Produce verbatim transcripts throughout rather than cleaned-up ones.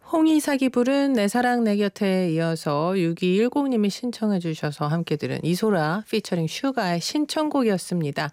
홍이삭이 부른 내 사랑 내 곁에 이어서 육이일공님이 신청해 주셔서 함께 들은 이소라 피처링 슈가의 신청곡이었습니다.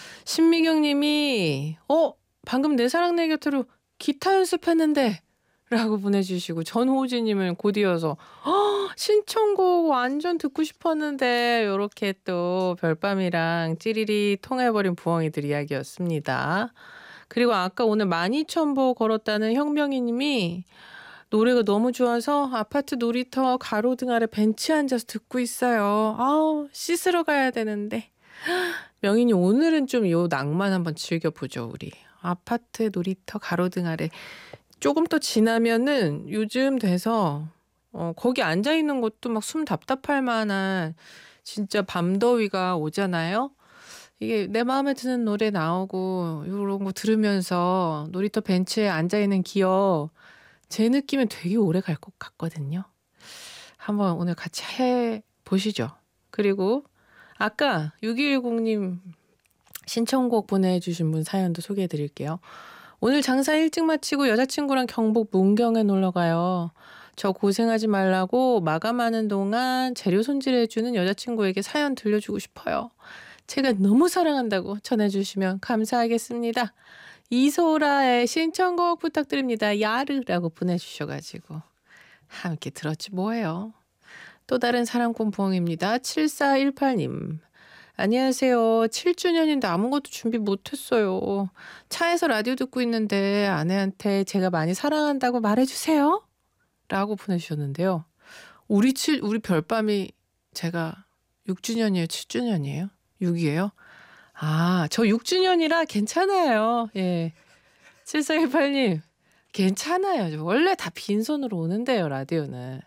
신미경님이 어? 방금 내 사랑 내 곁으로 기타 연습했는데 라고 보내주시고, 전호지님은 곧이어서 어, 신청곡 완전 듣고 싶었는데, 요렇게 또 별밤이랑 찌리리 통해버린 부엉이들 이야기였습니다. 그리고 아까 오늘 만 이천 보 걸었다는 형명이님이 노래가 너무 좋아서 아파트 놀이터 가로등 아래 벤치에 앉아서 듣고 있어요. 아우, 씻으러 가야 되는데. 명인이 오늘은 좀 요 낭만 한번 즐겨보죠, 우리. 아파트 놀이터 가로등 아래. 조금 더 지나면은 요즘 돼서 어, 거기 앉아있는 것도 막 숨 답답할 만한 진짜 밤더위가 오잖아요. 이게 내 마음에 드는 노래 나오고 이런 거 들으면서 놀이터 벤치에 앉아있는 기억, 제 느낌은 되게 오래 갈 것 같거든요. 한번 오늘 같이 해보시죠. 그리고 아까 육이일공님 신청곡 보내주신 분 사연도 소개해드릴게요. 오늘 장사 일찍 마치고 여자친구랑 경북 문경에 놀러가요. 저 고생하지 말라고 마감하는 동안 재료 손질해주는 여자친구에게 사연 들려주고 싶어요. 제가 너무 사랑한다고 전해주시면 감사하겠습니다. 이소라의 신청곡 부탁드립니다. 야르라고 보내주셔가지고 함께 들었지 뭐예요. 또 다른 사랑꾼 부엉입니다. 칠사일팔님. 안녕하세요. 칠 주년인데 아무것도 준비 못했어요. 차에서 라디오 듣고 있는데 아내한테 제가 많이 사랑한다고 말해주세요. 라고 보내주셨는데요. 우리 칠, 우리 별밤이 제가 육 주년이에요? 칠 주년이에요? 육이에요? 아, 저 육 주년이라 괜찮아요. 예. 칠사일팔님, 괜찮아요. 원래 다 빈손으로 오는데요, 라디오는.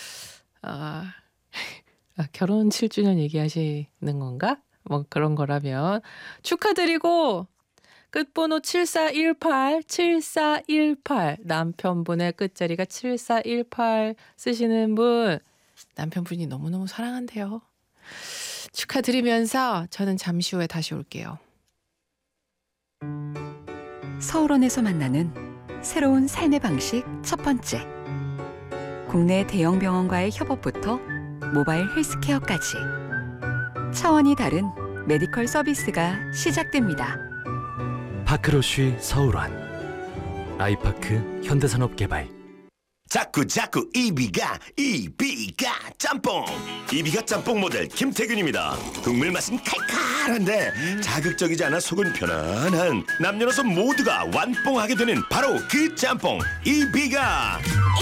아, 아, 결혼 칠 주년 얘기하시는 건가? 뭐 그런 거라면 축하드리고, 끝번호 칠사일팔 칠사일팔 남편분의 끝자리가 칠사일팔 쓰시는 분, 남편분이 너무너무 사랑한대요. 축하드리면서 저는 잠시 후에 다시 올게요. 서울원에서 만나는 새로운 삶의 방식 첫 번째. 국내 대형 병원과의 협업부터 모바일 헬스케어까지 차원이 다른 메디컬 서비스가 시작됩니다. 파크로쉬 서울원, 아이파크 현대산업개발. 자꾸 자꾸 이비가 이비가 짬뽕. 이비가 짬뽕 모델 김태균입니다. 국물 맛은 칼칼한데 자극적이지 않아 속은 편안한, 남녀노소 모두가 완뽕하게 되는 바로 그 짬뽕 이비가.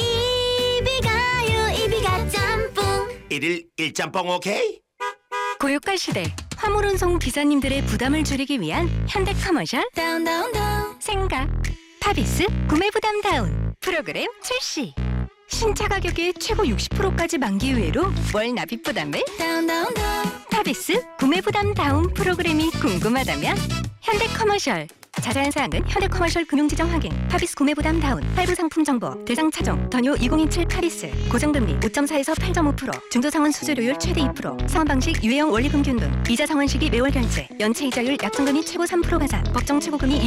이비가요 이비가 짬뽕. 일일 일짬뽕 오케이? 고유가 시대 화물 운송 기사님들의 부담을 줄이기 위한 현대커머셜 다운 다운 다운. 생각 파비스 구매 부담 다운 프로그램 출시. 신차 가격의 최고 육십 퍼센트까지 만기 유예로 월 납입 부담을 다운 다운 다운. 파비스 구매 부담 다운 프로그램이 궁금하다면 현대커머셜. 자세한 사항은 현대커머셜 금융지정 확인. 파비스 구매 부담 다운. 할부 상품 정보. 대상 차종. 더뉴 이천이십칠 파비스. 고정금리 오 점 사에서 팔 점 오 퍼센트. 중도상환 수수료율 최대 이 퍼센트. 상환 방식 유예형 원리금 균등. 이자 상환 시기 매월 결제. 연체 이자율 약정금리 최고 삼 퍼센트 가산. 법정 최고금리